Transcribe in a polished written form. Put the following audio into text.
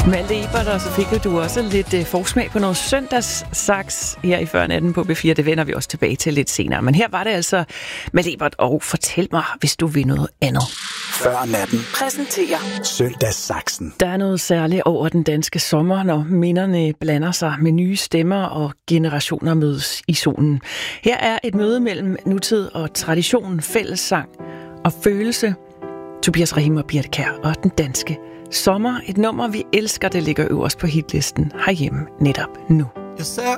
Malte Ebert, og så fik du også lidt forsmag på noget søndagssaks her i Før Natten på B4. Det vender vi også tilbage til lidt senere. Men her var det altså Malte Ebert, og fortæl mig, hvis du vil noget andet. Før Natten Præsenterer søndagssaksen. Der er noget særligt over den danske sommer, når minderne blander sig med nye stemmer og generationer mødes i solen. Her er et møde mellem nutid og tradition, fællessang og følelse. Tobias Rahim og Birte Kjær og den danske sommer. Et nummer, vi elsker, det ligger øverst på hitlisten herhjemme netop nu. Jeg ser